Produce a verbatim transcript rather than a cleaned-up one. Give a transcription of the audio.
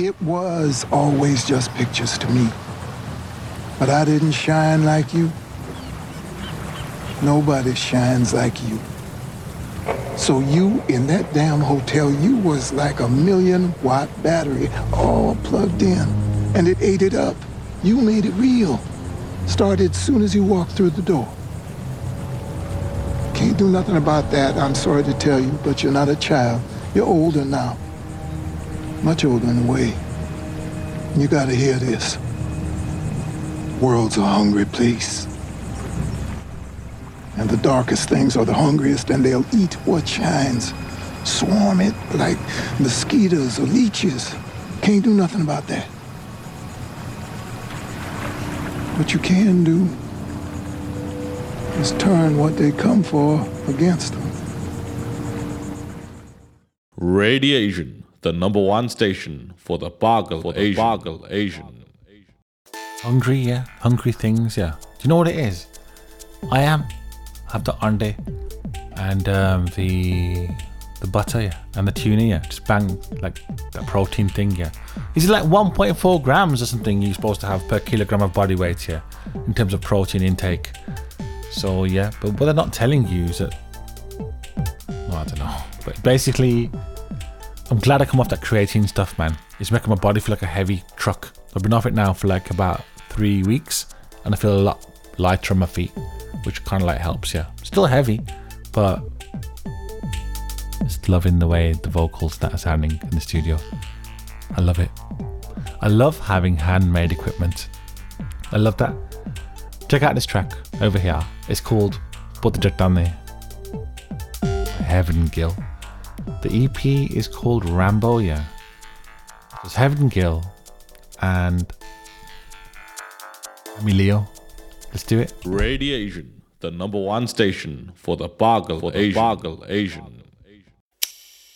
It was always just pictures to me. But I didn't shine like you. Nobody shines like you. So you, in that damn hotel, you was like a million watt battery all plugged in. And it ate it up. You made it real. Started as soon as you walked through the door. Can't do nothing about that, I'm sorry to tell you, but you're not a child. You're older now. Much older in a way. You gotta hear this. World's a hungry place. And the darkest things are the hungriest, and they'll eat what shines. Swarm it like mosquitoes or leeches. Can't do nothing about that. What you can do is turn what they come for against them. Radiation, the number one station for the Bargle for the Asian. Bargle Asian. Hungry, yeah. Hungry things, yeah. Do you know what it is? I am. I have the ande and um, the the butter, yeah, and the tuna, yeah. Just bang, like that protein thing, yeah. Is it like one point four grams or something you're supposed to have per kilogram of body weight, yeah, in terms of protein intake? So yeah, but what they're not telling you is that, well, I don't know. But basically, I'm glad I come off that creatine stuff, man. It's making my body feel like a heavy truck. I've been off it now for like about three weeks, and I feel a lot lighter on my feet, which kind of like helps, yeah. Still heavy, but just loving the way the vocals that are sounding in the studio. I love it. I love having handmade equipment. I love that. Check out this track over here. It's called Put the Jet Down There. Heaven Gill. The E P is called Rambo, yeah. It's Heaven Gill and Emilio. Let's do it. Radiation, the number one station for the Bargle for the Asian. Bargle Asian.